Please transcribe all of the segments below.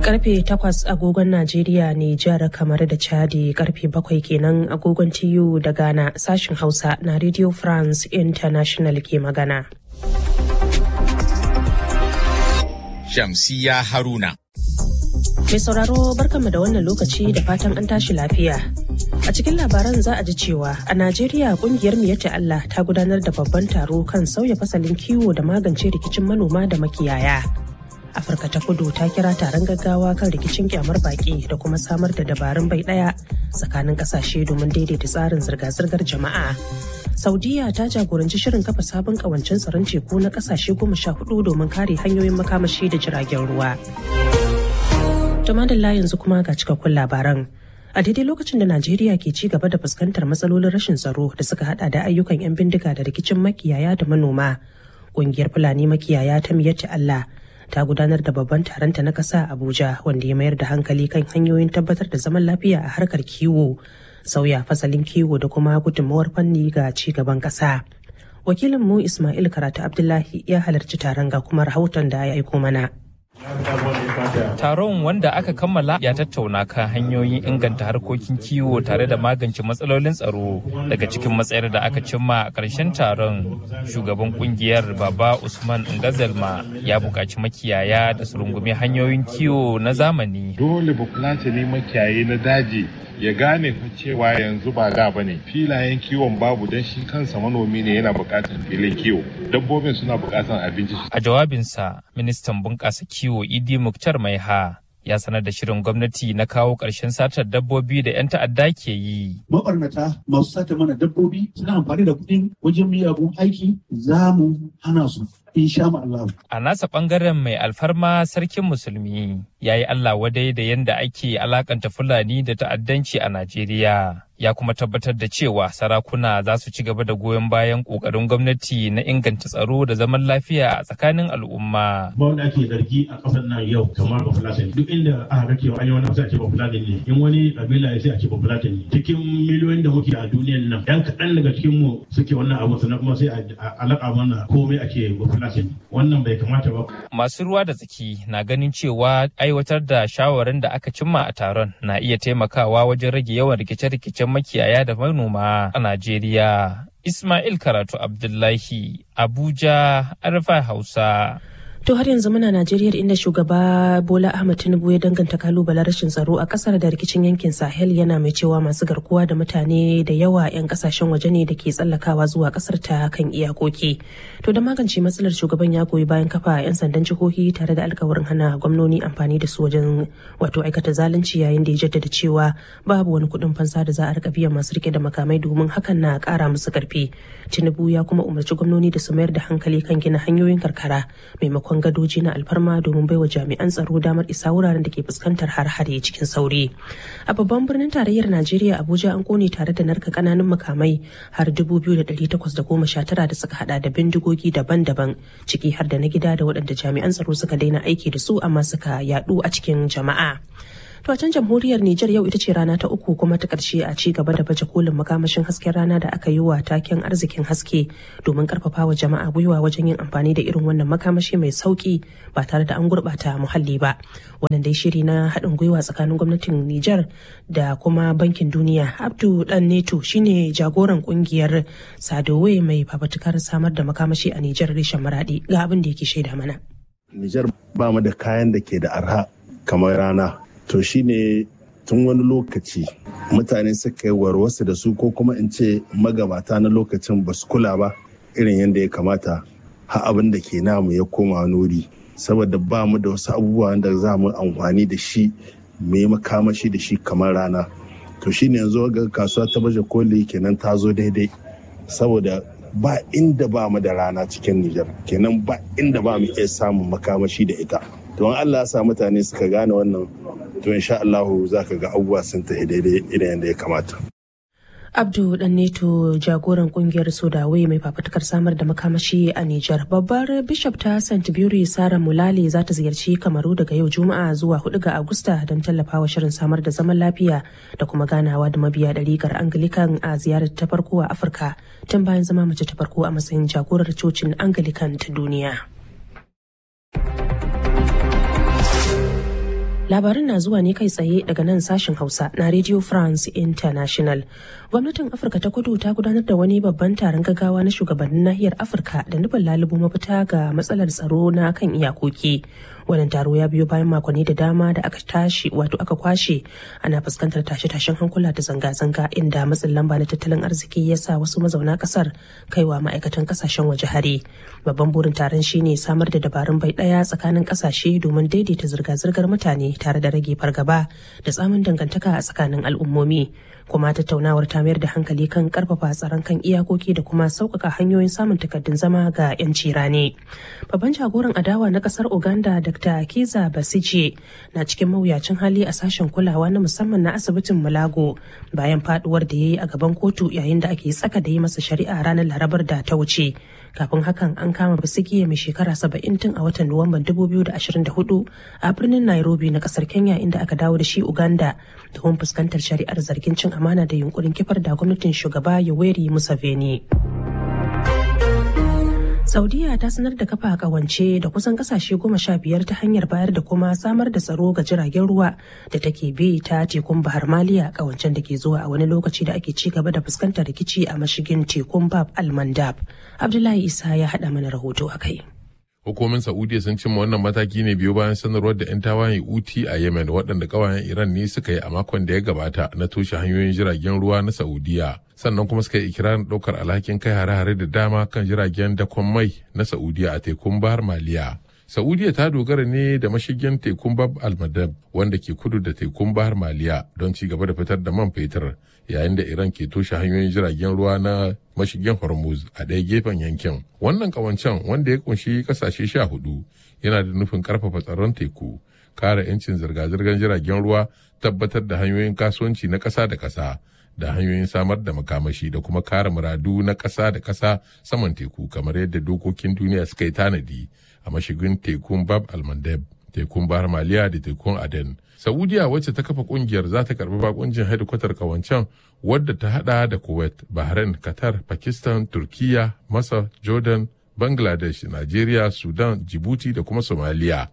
Karfe 8 agogon Najeriya, Nijar, kamar da Chadi, karfe 7 kenan agogon TU da Ghana. Sashin Hausa na Radio France International ke magana. Shamsiya Haruna. Mai sauraro barkanmu da wannan lokaci da fatan an tashi lafiya. A cikin labaran za a ji cewa a Najeriya kungiyar Miyatta Allah ta gudanar da babban taro kan sauya fasalin kiwo da magance rikicin manoma da makiyaya. Afirka ta Kudu ta kira taron gaggawa kan rikicin kyamar baki da kuma samar da dabarun bai daya tsakanin kasashe domin daidaita tsarin zirga-zirgar jama'a. Saudiya ta jagoranci shirin kafa sabon kawancen tsaron teku na kasashe 14 domin kare hanyoyin makamashi da jiragen ruwa. Tumadalla yanzu kuma ga cikakkun labaran. A daidai lokacin da Najeriya ke ci gaba da fuskantar matsalolin rashin tsaro da suka hada da ayyukan 'yan bindiga da rikicin makiyaya da manoma, ƙungiyar Fulani makiyaya ta Miyatta Allah ta gudanar da babban taronta na ƙasa Abuja wanda ya mayar da hankali kan hanyoyin tabbatar da zaman lafiya a harkar kiwo, sauya fasalin kiwo da kuma gudunmawar fanni ga ci gaban ƙasa. Wakilinmu Ismail Karatu Abdullahi ya halarci taron ga kuma rahoton da ya aiko mana. Taron wanda aka kammala ya tattauna kan hanyoyin inganta harkokin kiwo tare da magance matsalolin tsaro. Daga cikin matsayar da aka cimma a ƙarshen taron, shugaban kungiyar Baba Usman Ngazalma ya buƙaci makiyaya da su rungumi hanyoyin kiwo na zamani. Dole bafulatani makiyayi na daji ya gane cewa yanzu ba da bane, filayen kiwon babu don shi kansa manomi ne yana buƙatar filin kiwo, dabbobin suna buƙatar abinci. A jawabinsa, ministan bunƙasa kiwo Idi Muktar Maiha ya sanar da shirin gwamnati na kawo ƙarshen satar dabbobi da 'yan ta'adda ke yi. Mabarnata masu sata mana dabbobi suna amfani da kuɗin wajen miyagun aiki, za mu hana su. A nasa ɓangaren mai alfarma sarkin musulmi ya yi Allah wadai da yadda ake alakanta Fulani da ta'addanci a Najeriya. Ya kuma tabbatar da cewa sarakuna za su ci gaba da goyon bayan ƙoƙarin gwamnati na inganta tsaro da zaman lafiya a tsakanin al'umma. Ba wanda ake zargi a ƙasar nan yau kamar Bafulatani. Duk inda aka ga cewa an yi wani sai a ce Bafulatani ne. In wani ƙabila ya sai a ce Bafulatani. Cikin miliyoyin da muke a duniyan nan, ɗan kaɗan daga cikin mu suke wannan abu sannan kuma sai a alaƙa mana komai ake Bafulatani. Wannan bai kamata ba. Masu ruwa da tsaki na ganin cewa aiwatar da shawarin da aka cimma a taron na iya taimakawa wajen rage yawan rikice-rikicen makiyaya da manoma a Najeriya. Ismail Karatu Abdullahi, Abuja, Arfa Hausa. To har yanzu muna Najeriya inda shugaba Bola Ahmed Tinubu ya danganta kalubalen rashin tsaro a kasar da rikicin yankin Sahel, yana mai cewa masu garkuwa da mutane da yawa 'yan kasashen waje ne da ke tsallakawa zuwa kasar ta kan iyakoki. To da magance matsalar, shugaban ya goyi bayan kafa 'yan sandan jihohi tare da alkawarin hana gwamnoni amfani da su wajen aikata zalunci, yayin da ya jaddada cewa babu wani kuɗin fansa da za a rika biyan masu rike da makamai domin hakan na ƙara musu ƙarfi. Tinubu ya kuma umarci gwamnoni da su mayar da hankali kan gina hanyoyin karkara maimakon gadoji na alfarma domin baiwa jami'an tsaro damar isa wuraren da ke fuskantar har-hare cikin sauri. A babban birnin tarayyar Najeriya Abuja an kone tare da narka kananan makamai har 2,819 da suka hada da bindigogi daban-daban, ciki har da na gida da waɗanda jami'an tsaro suka daina aiki da su amma suka yadu a cikin jama'a. To a can jamhuriyar Nijar yau ita ce rana ta uku kuma ta ƙarshe a ci gaba da baje kolin makamashin hasken rana da aka yi wa taken arzikin haske domin karfafa wa jama'a gwiwa wajen yin amfani da irin wannan makamashi mai sauki ba tare da an gurɓata muhalli ba. Wannan dai shiri na haɗin gwiwa tsakanin gwamnatin Nijar da kuma Bankin Duniya. Abdu Dan Neto shine jagoran ƙungiyar Sadowe mai fafatukar samar da makamashi a Nijar reshen Maradi, ga abin da yake shaida mana. Nijar ba mu da kayan da ke da arha kamar rana. To shi ne tun wani lokaci mutane suka yi warwarsa da su, ko kuma in ce magabata na lokacin ba su kula ba irin yadda ya kamata, har abin da ke namu ya koma nuri, saboda ba mu da wasu abubuwan da za mu amfani da shi mai makamashi da shi kamar rana. To shi ne yanzu ga kasuwa ta baje koli kenan ta zo daidai, saboda ba inda ba mu da rana cikin Nijar, kenan ba inda ba mu iya samun makamashi da ita. To Allah ya sa mutane suka gane wannan, to insha Allah za ka ga abubuwa sun tafi daidai irin yadda ya kamata. Abdu Dan Neto, jagoran kungiyar Sodawe mai fafutukar samar da makamashi a Nijar. Babbar Bishop ta St. Buri Sara Mulale za ta ziyarci Kamaru daga yau Juma'a zuwa 4 ga Agusta don tallafawa shirin samar da zaman lafiya da kuma ganawa da mabiya ɗariƙar Anglican a ziyarar ta farko a Afirka tun bayan zama mace ta farko a matsayin jagorar cocin Anglican ta duniya. Labarin na zuwa ne kai tsaye daga nan sashen Hausa na Radio France International. Gwamnatin Afirka ta Kudu ta gudanar da wani babban taron gaggawa na shugabannin nahiyar Afirka da nufin lalubo mafita ga matsalar tsaro na kan iyakoki. Wannan taro ya biyo bayan makonni da dama da aka kwashe ana fuskantar tashe-tashen hankula da zanga-zanga inda matsin lamba na tattalin arziki ya sa wasu mazauna kasar kaiwa ma'aikatan kasashen waje hari. Babban burin taron shine samar da dabarun bai daya tsakanin kasashe domin daidaita zirga-zirgar mutane tare da rage fargaba da tsamin dangantaka a tsakanin al'ummomi. Kuma tattaunawar ta mayar da hankali kan karfafa tsaron kan iyakoki da kuma sauƙaƙa hanyoyin samun takardun zama ga 'yanci rani. Babban jagoran adawa na ƙasar Uganda Dr. Kizza Besigye na cikin mawuyacin hali a sashen kulawa na musamman na asibitin Mulago bayan faduwar da ya yi a gaban kotu yayin da ake tsaka da yi masa shari'a ranar Larabar da ta wuce. Kafin hakan an kama Besigye mai shekara 70 tun a watan Nuwamban 2024 a birnin Nairobi na ƙasar Kenya inda aka dawo da shi Uganda domin fuskantar shari'ar zargin cin amana da yunkurin kifar da gwamnatin shugaba Yoweri Museveni. Saudiya ta sanar da kafa kawance da kusan kasashe 15 ta hanyar bayar da kuma samar da tsaro ga jiragen ruwa da take bi ta tekun Bahar Maliya, kawancen da ke zuwa a wani lokaci da ake ci gaba da fuskantar rikici a mashigin tekun Bab al-Mandab. Abdullahi Isa ya haɗa mana rahoto a kai. Hukumomin Saudiya sun cimma wannan mataki ne biyo bayan sanarwar da 'yan tawayen Houthi a Yemen waɗanda ƙawayen Iran ne suka yi a makon da ya gabata na toshe hanyoyin jiragen ruwa na Saudiya. Sannan kuma suka yi ikirarin ɗaukar alhakin kai hare-hare da dama kan jiragen dakon mai na Saudiya a tekun Bahar Maliya. Saudiya ta dogara ne da mashigin tekun Bab al-Mandab wanda ke kudu da tekun Bahar Maliya don ci gaba da fitar da man fetur, yayin da Iran ke toshe hanyoyin jiragen ruwa na mashigin Hormuz a ɗaya gefen yankin. Wannan ƙawancen wanda ya kunshi ƙasashe 14 yana da nufin ƙarfafa tsaron teku, kare 'yancin zirga-zirgar jiragen ruwa, tabbatar da hanyoyin kasuwanci na ƙasa da ƙasa, da hanyoyin samar da makamashi da kuma kare muradu na ƙasa da ƙasa saman teku kamar yadda dokokin duniya suka yi tanadi a mashigin tekun Bab al-Mandab, tekun Bahar Maliya da tekun Aden. Saudiya wacce ta kafa kungiyar za ta karbi bakuncin hedikwatar kawancen wadda ta hada da Kuwait, Bahrain, Qatar, Pakistan, Turkiya, Masar, Jordan, Bangladesh, Najeriya, Sudan, Djibouti da kuma Somalia.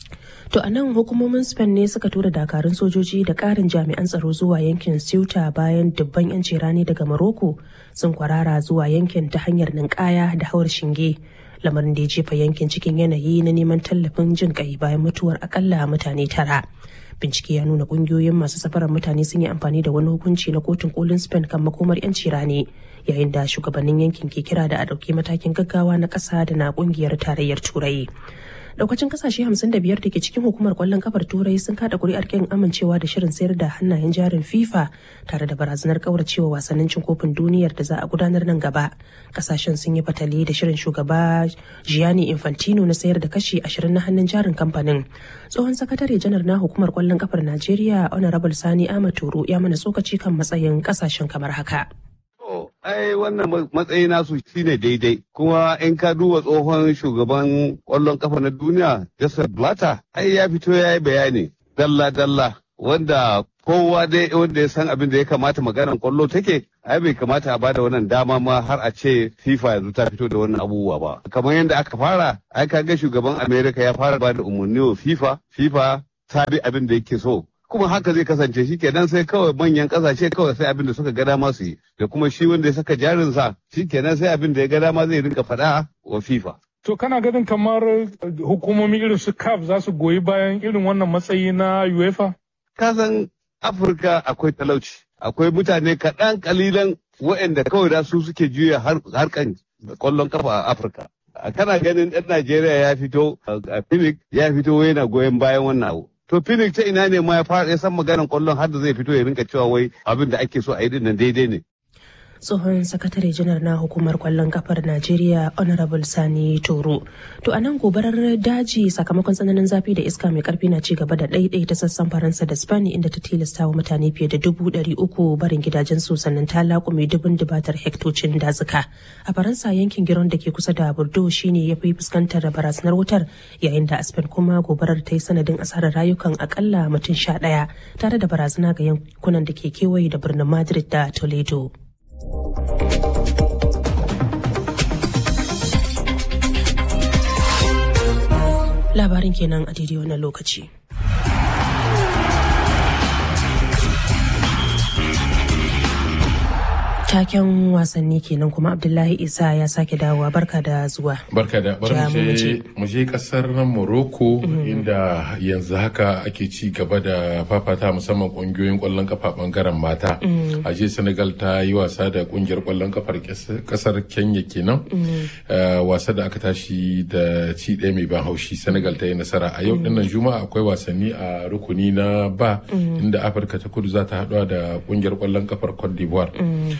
To a nan hukumomin Spain ne suka tura dakarun sojoji da ƙarin jami'an tsaro zuwa yankin Ceuta bayan dubban 'yanci rani daga Morocco sun kwarara zuwa yankin ta hanyar ninkaya da hawar shinge. Lamarin da ya jefa yankin cikin yanayi na neman tallafin jin kai bayan mutuwar akalla mutane 9. Bincike ya nuna kungiyoyin masu safarar mutane sun yi amfani da wani hukunci na kotun kolin Spain kan makomar 'yanci rani, yayin da shugabannin yankin ke kira da a ɗauki matakin gaggawa na ƙasa da na ƙungiyar tarayyar Turai. Daukacin kasashe 55 da ke cikin hukumar kwallon kafar Turai sun kada kuri'ar kin amincewa da shirin sayar da hannayen jarin FIFA tare da barazanar kauracewa wasannin cin kofin duniyar da za a gudanar nan gaba. Kasashen sun yi fatali da shirin shugaba Gianni Infantino na sayar da kashi 20 na hannun jarin kamfanin. Tsohon sakatare janar na hukumar kwallon kafar Najeriya Honorable Sani Ahmad Toro ya mana tsokaci kan matsayin kasashen kamar haka. Ai wannan matsayi nasu shine daidai, kuma in ka duba tsohon shugaban kwallon kafa na duniya Joseph Blatter ai ya fito ya yi bayani dalla-dalla wanda kowa dai wanda ya san abin da ya kamata maganar kwallo take, ai bai kamata a bada wannan dama ma har a ce FIFA yanzu ta fito da wannan abubuwa ba. Kamar yadda aka fara, ai kaga shugaban America ya fara bada umarni wa FIFA ta bi abin da yake so. Kuma haka zai kasance shi kenan, sai kawai manyan kasashe kawai sai abin da suka ga dama su yi, da kuma shi wanda ya saka jarinsa shi kenan sai abin da ya ga dama zai rinka faɗa wa FIFA. To kana ganin kamar hukumomi irin su CAF za su goyi bayan irin wannan matsayi na UEFA? Kasan Afirka akwai talauci, akwai mutane kaɗan kalilan waɗanda kawai da su suke juya harkan kwallon kafa a Afirka. Kana ganin ɗan Najeriya ya fito a Phoenix ya fito yana goyon bayan wannan abu. To Phoenix ta ina ne ma ya san maganar kwallon har da zai fito ya rinka cewa wai abin da ake so a yi din nan daidai ne. Tsohon sakatare janar na hukumar kwallon kafar Najeriya Honorable Sani Toro. To a nan gobarar daji sakamakon tsananin zafi da iska mai karfi na ci gaba da ta sassan Faransa da Spain inda ta tilasta wa mutane fiye da 300,000 barin gidajensu sannan ta laƙume dubun dubatar hektocin dazuka. A Faransa yankin Giron da ke kusa da Bordeaux shine ya fi fuskantar barazanar wutar, yayin da a Spain kuma gobarar ta yi sanadin asarar rayukan akalla mutum 11 tare da barazana ga yankunan da ke kewaye da birnin Madrid da Toledo. Labarin kenan a daidai wannan lokaci. Taken wasanni kenan kuma Abdullahi Isa ya sake dawowa. Barka da zuwa. Barka da mu je kasar Morocco inda yanzu haka ake ci gaba da fafata musamman kungiyoyin kwallon kafa bangaren mata. A je Senegal ta yi wasa da kungiyar kwallon kafar kasar Kenya kenan. Wasa da aka tashi da ci ɗaya mai ban haushi, Senegal ta yi nasara. A yau dinnan Juma'a akwai wasanni a rukuni na ba inda Afirka ta Kudu za ta haɗuwa da kungiyar kwallon kafar Cote d'Ivoire.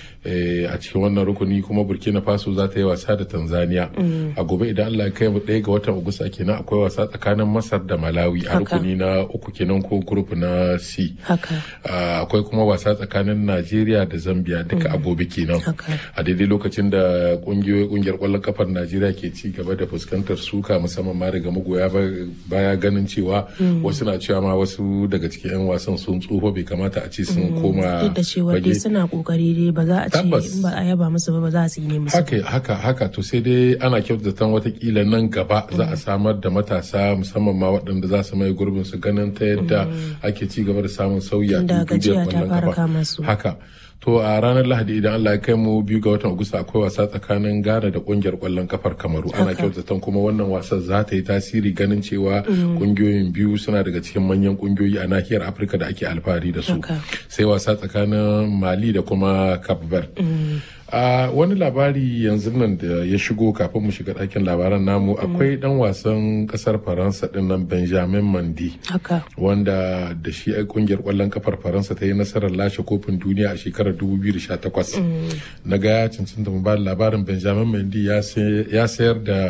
A cikin wannan rukuni kuma Burkina Faso za ta yi wasa da Tanzania. A gobe idan Allah ya kai mu 1 ga watan Agusta kenan akwai wasa tsakanin Masar da Malawi a rukuni na 3 kenan ko group na C. Akwai kuma wasa tsakanin Najeriya da Zambia duka a gobe kenan. A daidai lokacin da kungiyar kwallon kafar Najeriya ke ci gaba da fuskantar suka musamman ma daga magoya baya ganin cewa wasu na cewa ma wasu daga cikin 'yan wasan sun tsufa bai kamata a ce sun koma. Duk da cewa dai suna kokari dai ba za a ce in ba a yaba musu ba za su yi ne musu. Haka to sai dai ana kyautata watakila nan gaba za a samar da matasa musamman ma waɗanda za su mai gurbin su ganin ta yadda ake ci gaba da samun sauyi a duniyar kwallon kafa. Haka. To a ranar Lahadi idan Allah ya kai mu 2 ga watan Agusta akwai wasa tsakanin Ghana da kungiyar kwallon kafar Kamaru. Ana kyautatan kuma wannan wasan za ta yi tasiri ganin cewa kungiyoyin biyu suna daga cikin manyan kungiyoyi a nahiyar Afirka da ake alfahari da su. Sai wasa tsakanin Mali da kuma Cape Verde. A wani labari yanzu nan da ya shigo kafin mu shiga ɗakin labaran namu akwai ɗan wasan ƙasar Faransa ɗin nan Benjamin Mendy wanda da shi a ƙungiyar ƙwallon kafar Faransa ta yi nasarar lashe kofin duniya a shekarar 2018. Na ga ya cancanta mu ba labarin Benjamin Mendy ya sayar da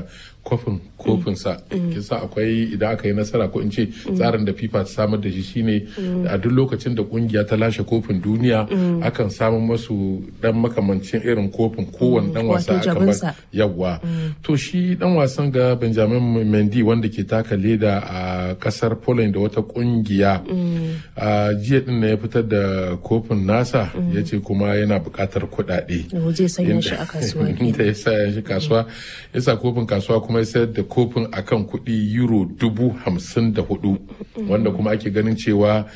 kofinsa kisa akwai idan aka yi nasara ko in ce tsarin da FIFA ta samar da shi shine a duk lokacin da kungiya ta lashe kofin duniya akan samu masu dan makamancin irin kofin kowane dan wasa aka bar yawa to shi dan wasan ga Benjamin Mendy wanda ke taka leda a kasar Poland da wata kungiya a jiya din ne ya fitar da kofin nasa yace kuma yana buƙatar kuɗaɗe zai sanya shi a kasuwa ya sanya shi kasuwa yasa kofin kasuwa kuma ya sayar da kofin akan kuɗi euro 54,000 wanda kuma ake ganin cewa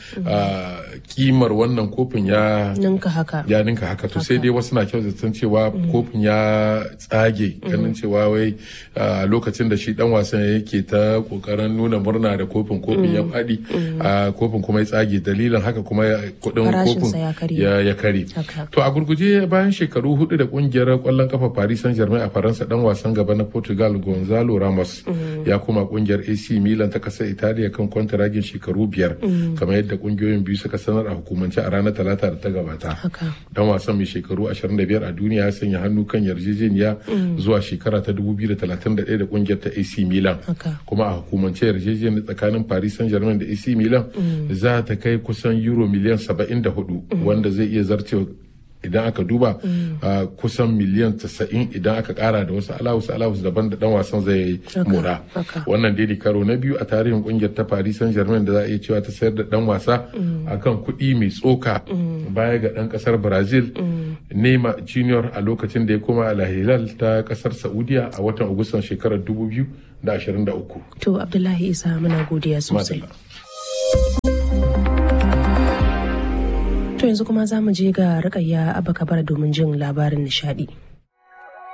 kimar wannan kofin ya ninka haka to sai dai wasu na kyautata cewa kofin ya tsage ganin cewa wai lokacin da shi dan wasan yake ta kokarin nuna murna da kofin ya faɗi kofin kuma ya tsage dalilin haka kuma kuɗin kofin ya kare to a gurguje bayan shekaru 4 da kungiyar kwallon kafa Paris Saint-Germain a Faransa dan wasan gaba na Portugal Gonzalo Ramos ya koma kungiyar AC Milan ta kasar Italiya kan kwantaragin shekaru 5 kamar yadda kungiyoyin biyu suka sanar a hukumance a ranar Talata da ta gabata. Dan wasan mai shekaru 25 a duniya ya sanya hannu kan yarjejeniya zuwa shekara ta 2031 da kungiyar ta AC Milan. Kuma a hukumance yarjejeniyar tsakanin Paris Saint-Germain da AC Milan za ta kai kusan euro miliyan 74 wanda zai iya zarcewa idan aka duba kusan miliyan 90 idan aka kara da wasu alawus daban da dan wasan zai mora wannan dai karo na biyu a tarihin kungiyar ta Paris Saint-Germain da za a iya cewa ta sayar da dan wasa akan kuɗi mai tsoka baya ga dan kasar Brazil Neymar Junior a lokacin da ya koma Al Hilal ta kasar Saudiya a watan Agustan shekarar 2023. To Abdullahi Isa muna godiya sosai. To yanzu kuma za mu je ga Rukayya Abba Kabara domin jin labarin nishadi.